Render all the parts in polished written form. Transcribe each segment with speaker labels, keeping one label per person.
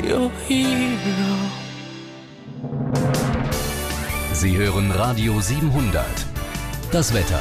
Speaker 1: your hero.
Speaker 2: Sie hören Radio 700. Das Wetter.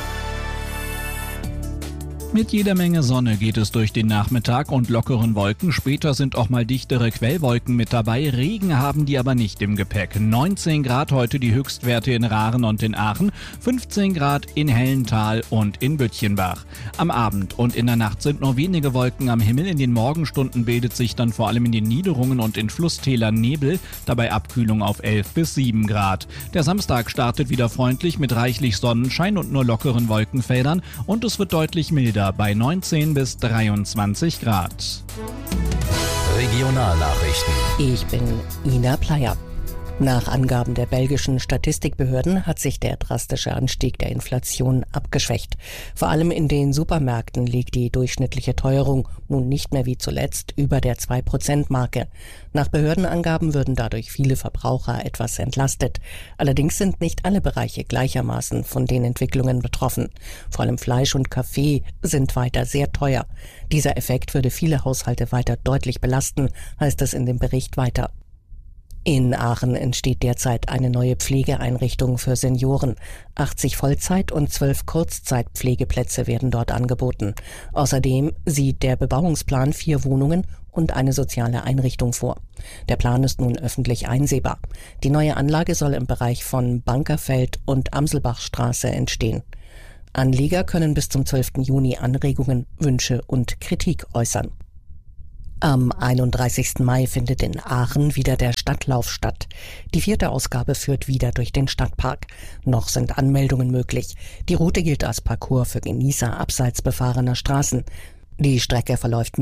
Speaker 3: Mit jeder Menge Sonne geht es durch den Nachmittag und lockeren Wolken. Später sind auch mal dichtere Quellwolken mit dabei. Regen haben die aber nicht im Gepäck. 19 Grad heute die Höchstwerte in Raren und in Aachen, 15 Grad in Hellental und in Böttchenbach. Am Abend und in der Nacht sind nur wenige Wolken am Himmel. In den Morgenstunden bildet sich dann vor allem in den Niederungen und in Flusstälern Nebel, dabei Abkühlung auf 11 bis 7 Grad. Der Samstag startet wieder freundlich mit reichlich Sonnenschein und nur lockeren Wolkenfeldern und es wird deutlich milder bei 19 bis 23 Grad.
Speaker 2: Regionalnachrichten.
Speaker 4: Ich bin Ina Pleyer. Nach Angaben der belgischen Statistikbehörden hat sich der drastische Anstieg der Inflation abgeschwächt. Vor allem in den Supermärkten liegt die durchschnittliche Teuerung nun nicht mehr wie zuletzt über der 2%-Marke. Nach Behördenangaben würden dadurch viele Verbraucher etwas entlastet. Allerdings sind nicht alle Bereiche gleichermaßen von den Entwicklungen betroffen. Vor allem Fleisch und Kaffee sind weiter sehr teuer. Dieser Effekt würde viele Haushalte weiter deutlich belasten, heißt es in dem Bericht weiter. In Aachen entsteht derzeit eine neue Pflegeeinrichtung für Senioren. 80 Vollzeit- und 12 Kurzzeitpflegeplätze werden dort angeboten. Außerdem sieht der Bebauungsplan 4 Wohnungen und eine soziale Einrichtung vor. Der Plan ist nun öffentlich einsehbar. Die neue Anlage soll im Bereich von Bankerfeld und Amselbachstraße entstehen. Anlieger können bis zum 12. Juni Anregungen, Wünsche und Kritik äußern. Am 31. Mai findet in Aachen wieder der Stadtlauf statt. Die 4. Ausgabe führt wieder durch den Stadtpark. Noch sind Anmeldungen möglich. Die Route gilt als Parcours für Genießer abseits befahrener Straßen. Die Strecke verläuft